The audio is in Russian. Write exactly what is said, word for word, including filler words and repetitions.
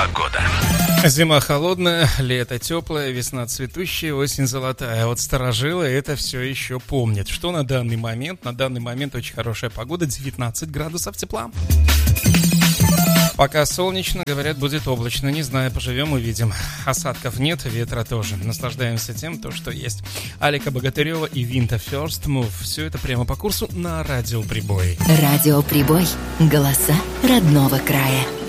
погода. Зима холодная, лето теплое, весна цветущая, осень золотая. Вот старожилы это все еще помнят. Что на данный момент? На данный момент очень хорошая погода, девятнадцать градусов тепла. Пока солнечно, говорят, будет облачно. Не знаю, поживем, увидим. Осадков нет, ветра тоже. Наслаждаемся тем, то, что есть. Алика Богатырева и Винта First Move. Все это прямо по курсу на Радио Прибой. Радио Прибой. Голоса родного края.